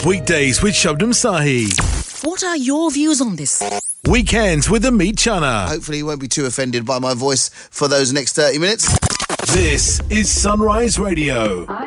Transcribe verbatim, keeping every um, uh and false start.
up weekdays with Shabnam Sahi. What are your views on this? Weekends with Amit Chana. Hopefully you won't be too offended by my voice for those next thirty minutes. This is Sunrise Radio.